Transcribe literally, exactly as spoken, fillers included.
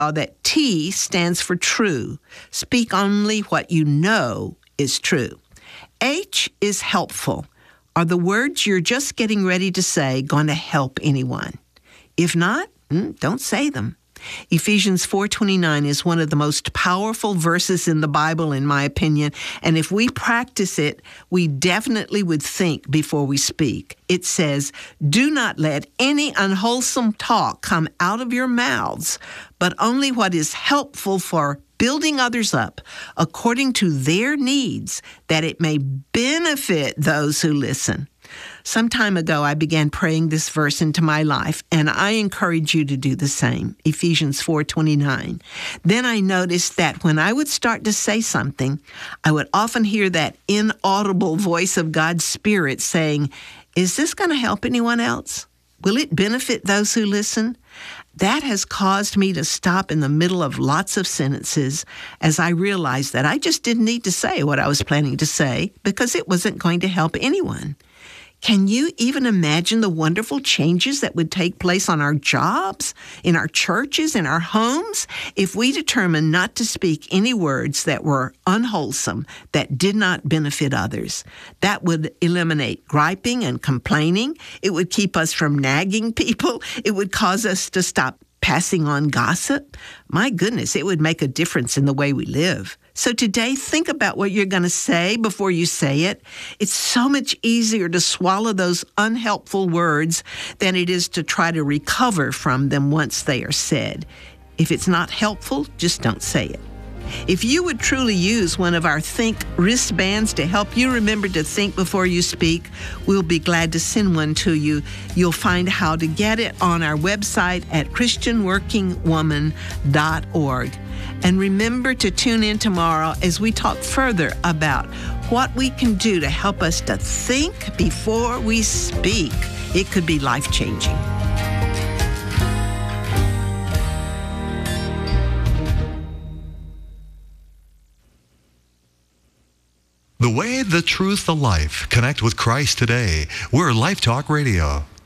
that T stands for true. Speak only what you know is true. H is helpful. Are the words you're just getting ready to say going to help anyone? If not, don't say them. Ephesians four twenty-nine is one of the most powerful verses in the Bible, in my opinion, and if we practice it, we definitely would think before we speak. It says, "Do not let any unwholesome talk come out of your mouths, but only what is helpful for building others up according to their needs, that it may benefit those who listen." Some time ago, I began praying this verse into my life, and I encourage you to do the same. Ephesians four twenty-nine. Then I noticed that when I would start to say something, I would often hear that inaudible voice of God's Spirit saying, "Is this going to help anyone else? Will it benefit those who listen?" That has caused me to stop in the middle of lots of sentences as I realized that I just didn't need to say what I was planning to say because it wasn't going to help anyone. Can you even imagine the wonderful changes that would take place on our jobs, in our churches, in our homes, if we determined not to speak any words that were unwholesome, that did not benefit others? That would eliminate griping and complaining. It would keep us from nagging people. It would cause us to stop passing on gossip. My goodness, it would make a difference in the way we live. So today, think about what you're going to say before you say it. It's so much easier to swallow those unhelpful words than it is to try to recover from them once they are said. If it's not helpful, just don't say it. If you would truly use one of our Think wristbands to help you remember to think before you speak, we'll be glad to send one to you. You'll find how to get it on our website at christian working woman dot org. And remember to tune in tomorrow as we talk further about what we can do to help us to think before we speak. It could be life-changing. The way, the truth, the life. Connect with Christ today. We're Life Talk Radio.